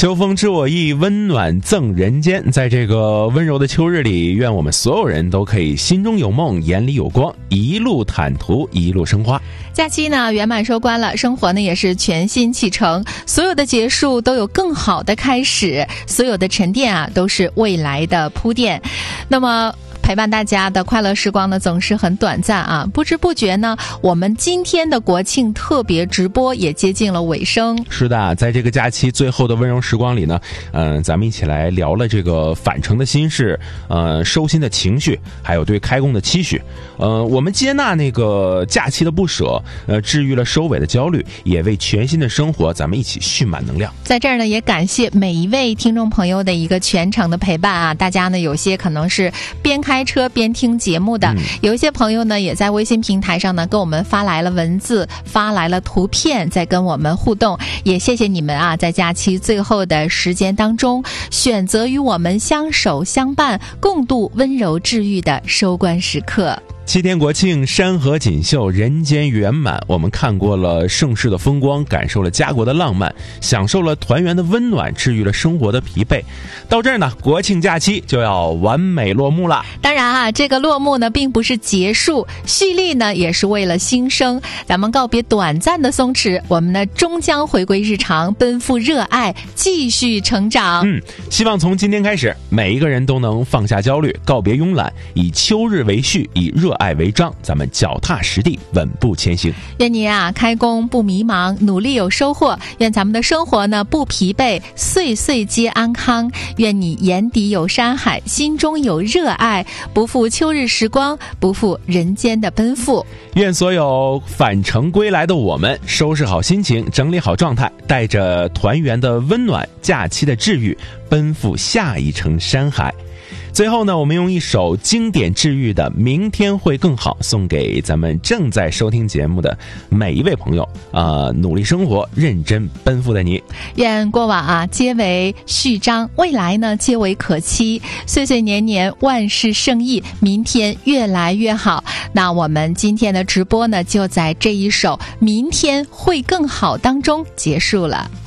秋风知我意，温暖赠人间。在这个温柔的秋日里，愿我们所有人都可以心中有梦，眼里有光，一路坦途，一路生花。 假期呢圆满收官了，生活呢也是全新启程，所有的结束都有更好的开始，所有的沉淀啊都是未来的铺垫。那么陪伴大家的快乐时光呢总是很短暂啊，不知不觉呢我们今天的国庆特别直播也接近了尾声。 是的，在这个假期最后的温柔时光里呢，咱们一起来聊了这个返程的心事，收心的情绪，还有对开工的期许。我们接纳那个假期的不舍，治愈了收尾的焦虑，也为全新的生活咱们一起蓄满能量。 在这儿呢也感谢每一位听众朋友的一个全程的陪伴啊，大家呢有些可能是边开车边听节目的，有一些朋友呢也在微信平台上呢跟我们发来了文字，发来了图片，在跟我们互动，也谢谢你们啊，在假期最后的时间当中选择与我们相守相伴，共度温柔治愈的收官时刻。 7天国庆，山河锦绣，人间圆满。我们看过了盛世的风光，感受了家国的浪漫，享受了团圆的温暖，治愈了生活的疲惫。到这儿呢，国庆假期就要完美落幕了。 当然啊，这个落幕呢并不是结束，蓄力呢也是为了新生。咱们告别短暂的松弛，我们呢终将回归日常，奔赴热爱，继续成长。 希望从今天开始，每一个人都能放下焦虑，告别慵懒，以秋日为序，以热爱为章，咱们脚踏实地，稳步前行。 愿你啊开工不迷茫，努力有收获。愿咱们的生活呢不疲惫，岁岁皆安康。愿你眼底有山海，心中有热爱，不负秋日时光，不负人间的奔赴。 愿所有返程归来的我们，收拾好心情，整理好状态，带着团圆的温暖，假期的治愈，奔赴下一程山海。最后呢，我们用一首经典治愈的《明天会更好》送给咱们正在收听节目的每一位朋友努力生活，认真奔赴的你。 愿过往啊皆为序章，未来呢皆为可期，岁岁年年万事胜意，明天越来越好。那我们今天的直播呢就在这一首《明天会更好》当中结束了。